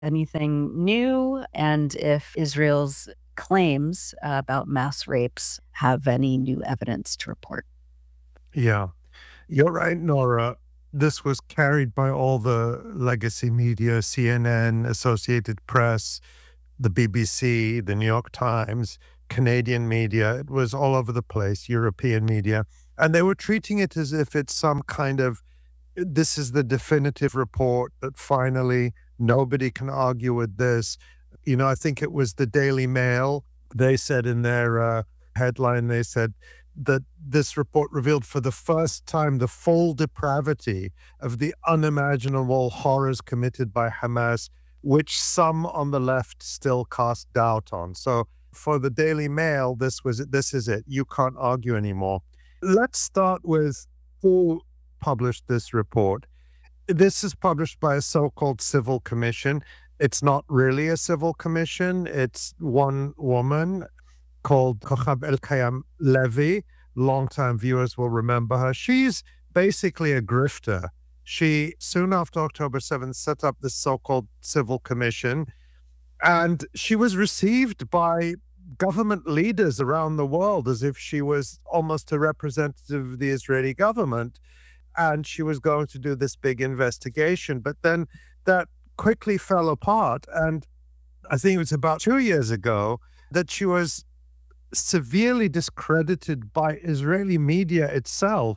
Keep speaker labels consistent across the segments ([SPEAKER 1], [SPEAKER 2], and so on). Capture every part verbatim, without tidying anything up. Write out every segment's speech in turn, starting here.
[SPEAKER 1] anything new and if Israel's claims uh, about mass rapes have any new evidence to report.
[SPEAKER 2] Yeah, you're right, Nora. This was carried by all the legacy media, C N N, Associated Press, the B B C, the New York Times, Canadian media. It was all over the place, European media. And they were treating it as if it's some kind of this is the definitive report that finally nobody can argue with this. You know, I think it was the Daily Mail. They said in their uh, headline, they said that this report revealed for the first time the full depravity of the unimaginable horrors committed by Hamas, which some on the left still cast doubt on. So for the Daily Mail, this was this is it. You can't argue anymore. Let's start with who published this report. This is published by a so-called civil commission. It's not really a civil commission. It's one woman called Kochab El-Kayam Levy. Longtime viewers will remember her. She's basically a grifter. She, soon after October seventh, set up this so-called civil commission, and she was received by government leaders around the world as if she was almost a representative of the Israeli government, and she was going to do this big investigation. But then that quickly fell apart, and I think it was about two years ago that she was severely discredited by Israeli media itself.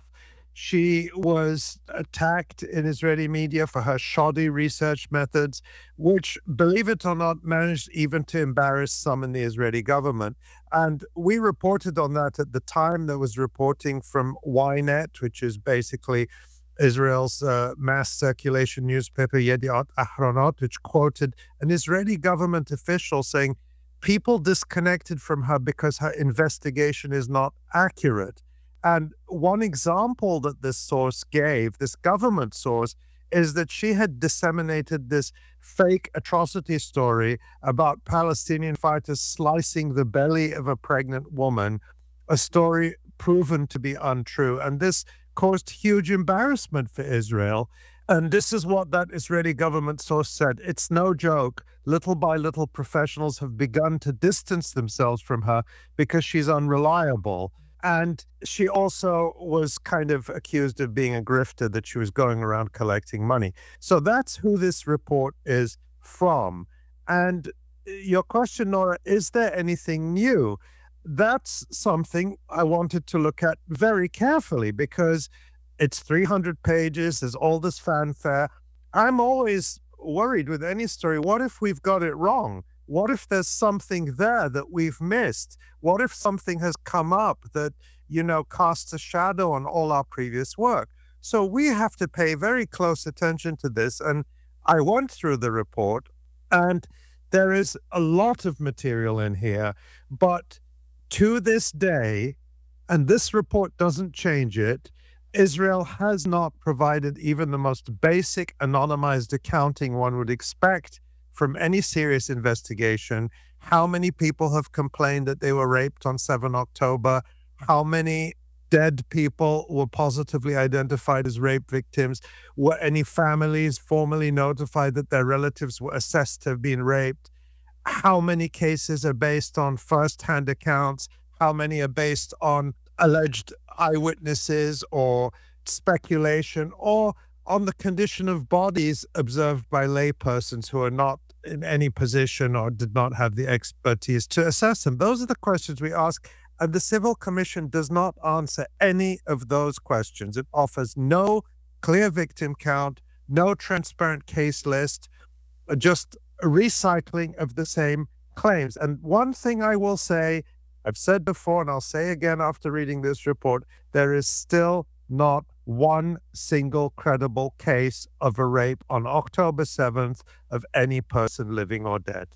[SPEAKER 2] She was attacked in Israeli media for her shoddy research methods, which, believe it or not, managed even to embarrass some in the Israeli government. And we reported on that at the time. There was reporting from Ynet, which is basically Israel's uh, mass circulation newspaper, Yediot Ahronot, which quoted an Israeli government official saying, people disconnected from her because her investigation is not accurate. And one example that this source gave, this government source, is that she had disseminated this fake atrocity story about Palestinian fighters slicing the belly of a pregnant woman, a story proven to be untrue. And this caused huge embarrassment for Israel. And this is what that Israeli government source said. It's no joke. Little by little, professionals have begun to distance themselves from her because she's unreliable. And she also was kind of accused of being a grifter, that she was going around collecting money. So that's who this report is from. And your question, Nora, is there anything new? That's something I wanted to look at very carefully because it's three hundred pages, there's all this fanfare. I'm always worried with any story, what if we've got it wrong? What if there's something there that we've missed? What if something has come up that, you know, casts a shadow on all our previous work? So we have to pay very close attention to this. And I went through the report, and there is a lot of material in here. But to this day, and this report doesn't change it, Israel has not provided even the most basic anonymized accounting one would expect from any serious investigation. How many people have complained that they were raped on the seventh of October? How many dead people were positively identified as rape victims? Were any families formally notified that their relatives were assessed to have been raped? How many cases are based on first-hand accounts? How many are based on alleged eyewitnesses or speculation, or on the condition of bodies observed by laypersons who are not in any position or did not have the expertise to assess them? Those are the questions we ask, and the Civil Commission does not answer any of those questions. It offers no clear victim count, no transparent case list, just a recycling of the same claims. And one thing I will say, I've said before and I'll say again after reading this report, there is still not one single credible case of a rape on October seventh of any person living or dead.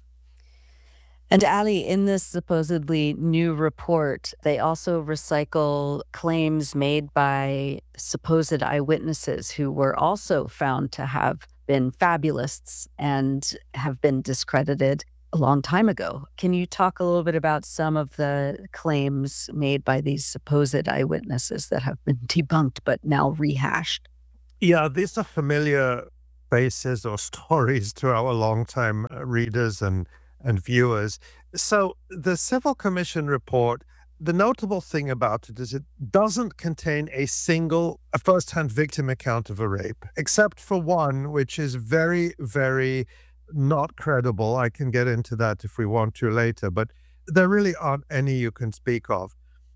[SPEAKER 1] And Ali, in this supposedly new report, they also recycle claims made by supposed eyewitnesses who were also found to have been fabulists and have been discredited a long time ago. Can you talk a little bit about some of the claims made by these supposed eyewitnesses that have been debunked but now rehashed?
[SPEAKER 2] Yeah, these are familiar faces or stories to our longtime uh, readers and, and viewers. So the Civil Commission report, the notable thing about it is it doesn't contain a single a first-hand victim account of a rape, except for one, which is very, very not credible. I can get into that if we want to later, but there really aren't any you can speak of.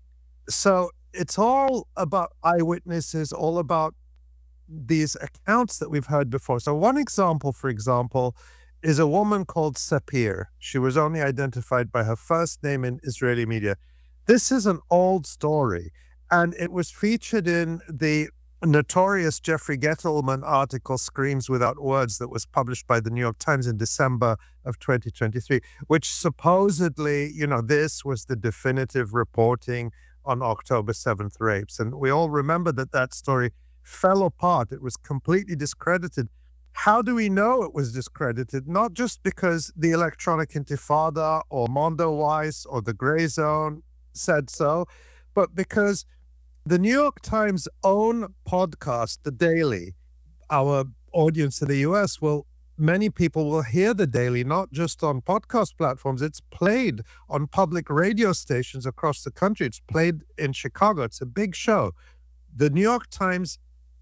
[SPEAKER 2] So it's all about eyewitnesses, all about these accounts that we've heard before. So one example, for example, is a woman called Sapir. She was only identified by her first name in Israeli media. This is an old story, and it was featured in the notorious Jeffrey Gettleman article, Screams Without Words, that was published by the New York Times in December of twenty twenty-three, which supposedly, you know, this was the definitive reporting on October seventh rapes. And we all remember that that story fell apart. It was completely discredited. How do we know it was discredited? Not just because the Electronic Intifada or Mondoweiss or the Gray Zone said so, but because the New York Times' own podcast, The Daily, our audience in the U S will, many people will hear The Daily, not just on podcast platforms. It's played on public radio stations across the country. It's played in Chicago. It's a big show. The New York Times,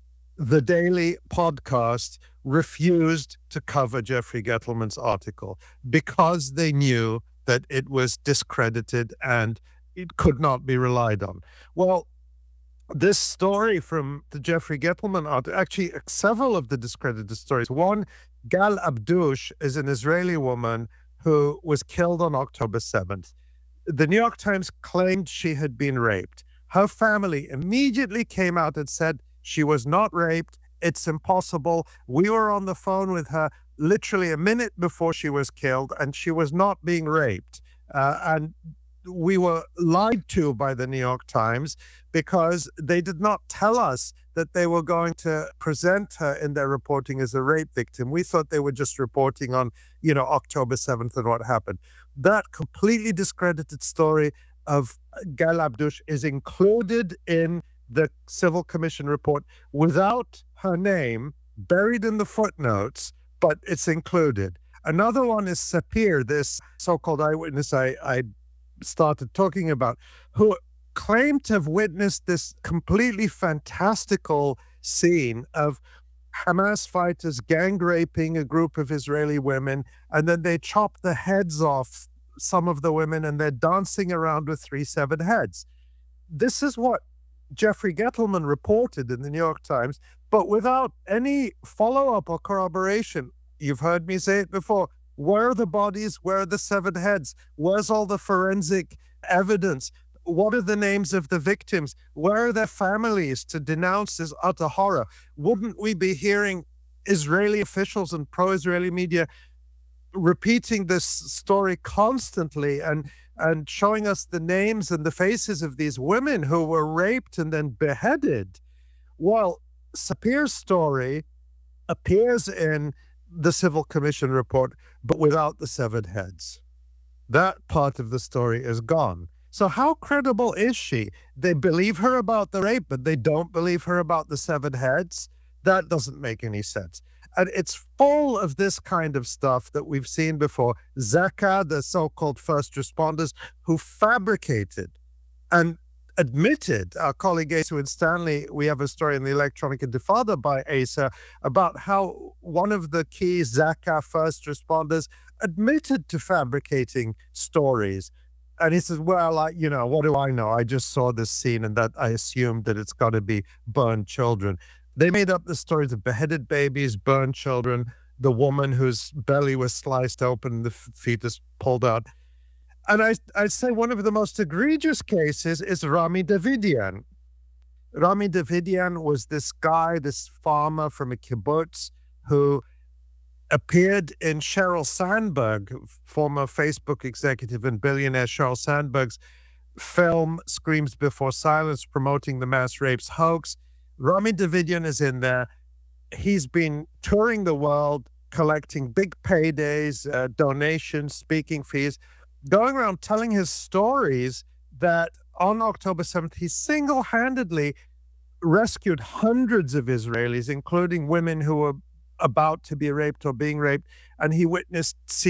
[SPEAKER 2] The Daily podcast refused to cover Jeffrey Gettleman's article because they knew that it was discredited and it could not be relied on. Well, this story from the Jeffrey Gettleman article, actually several of the discredited stories. One, Gal Abdush is an Israeli woman who was killed on October seventh. The New York Times claimed she had been raped. Her family immediately came out and said she was not raped. It's impossible. We were on the phone with her literally a minute before she was killed, and she was not being raped. Uh, and we were lied to by the New York Times because they did not tell us that they were going to present her in their reporting as a rape victim. We thought they were just reporting on, you know, October seventh and what happened. That completely discredited story of Gal Abdush is included in the Civil Commission report without her name, buried in the footnotes, but it's included. Another one is Sapir, this so-called eyewitness I, I started talking about, who claimed to have witnessed this completely fantastical scene of Hamas fighters gang raping a group of Israeli women, and then they chop the heads off some of the women and they're dancing around with three severed heads. This is what Jeffrey Gettleman reported in the New York Times, but without any follow-up or corroboration. You've heard me say it before. Where are the bodies? Where are the severed heads? Where's all the forensic evidence? What are the names of the victims? Where are their families to denounce this utter horror? Wouldn't we be hearing Israeli officials and pro-Israeli media repeating this story constantly and and showing us the names and the faces of these women who were raped and then beheaded? Well, Sapir's story appears in the Civil Commission report, but without the severed heads. That part of the story is gone. So how credible is she? They believe her about the rape, but they don't believe her about the severed heads? That doesn't make any sense. And it's full of this kind of stuff that we've seen before. Zaka, the so-called first responders who fabricated and admitted, our colleague Asa Winstanley, we have a story in the Electronic Intifada by Asa about how one of the key Zaka first responders admitted to fabricating stories. And he says, well, I, you know, what do I know? I just saw this scene and that I assumed that it's got to be burned children. They made up the stories of beheaded babies, burned children, the woman whose belly was sliced open, the fetus pulled out. And I, I'd say one of the most egregious cases is Rami Davidian. Rami Davidian was this guy, this farmer from a kibbutz who appeared in Sheryl Sandberg, former Facebook executive and billionaire Sheryl Sandberg's film Screams Before Silence, promoting the mass rapes hoax. Rami Davidian is in there. He's been touring the world, collecting big paydays, uh, donations, speaking fees, going around telling his stories that on October seventh, he single-handedly rescued hundreds of Israelis, including women who were about to be raped or being raped, and he witnessed